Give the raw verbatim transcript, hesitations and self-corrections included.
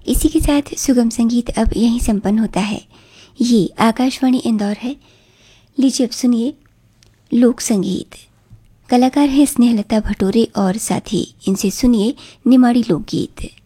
इसी के साथ सुगम संगीत अब यहीं संपन्न होता है। ये आकाशवाणी इंदौर है। लीजिए अब सुनिए लोक संगीत। कलाकार हैं स्नेहलता भटोरे और साथ ही इनसे सुनिए निमाड़ी लोकगीत।